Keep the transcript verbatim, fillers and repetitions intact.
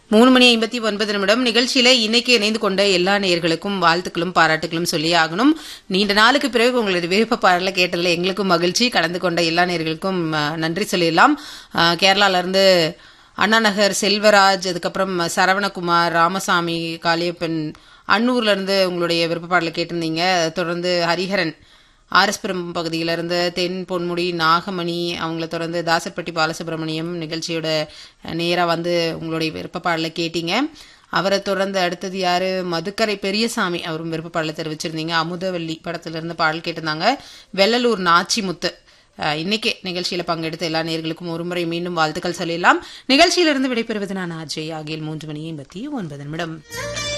மூணு மணி ஐம்பத்தி ஒன்பது நிமிடம் நிகழ்ச்சியில இன்னைக்கு இணைந்து கொண்ட எல்லா நேயர்களுக்கும் வாழ்த்துக்களும் பாராட்டுகளும் சொல்லி ஆகணும். நீண்ட நாளுக்கு பிறகு உங்களது விருப்ப பாடல கேட்டதுல எங்களுக்கும் மகிழ்ச்சி. கலந்து கொண்ட எல்லா நேயர்களுக்கும் நன்றி சொல்லிடலாம். கேரளால இருந்து அண்ணாநகர் செல்வராஜ், அதுக்கப்புறம் சரவணகுமார், ராமசாமி, காளியப்பன், அன்னூர்ல இருந்து உங்களுடைய விருப்ப பாடலை கேட்டிருந்தீங்க. தொடர்ந்து ஹரிஹரன் ஆர்எஸ்புரம் பகுதியிலிருந்து தென் பொன்முடி நாகமணி, அவங்கள தொடர்ந்து தாசர்பட்டி பாலசுப்ரமணியம் நிகழ்ச்சியோட நேரா வந்து உங்களுடைய விருப்ப பாடலை கேட்டீங்க. அவரை தொடர்ந்து அடுத்தது யாரு, மதுக்கரை பெரியசாமி, அவரும் விருப்ப பாடலை தெரிவிச்சிருந்தீங்க. அமுதவல்லி படத்துல இருந்து பாடல் கேட்டிருந்தாங்க. வெள்ளலூர் நாச்சிமுத்து. இன்னைக்கு நிகழ்ச்சியில பங்கெடுத்த எல்லா நேயர்களுக்கும் ஒருமுறை மீண்டும் வாழ்த்துக்கள் சொல்லிடலாம். நிகழ்ச்சியிலிருந்து விடைபெறுவது நான் அஜய். ஆகிய மூன்று மணி எண்பத்தி ஒன்பது நிமிடம்.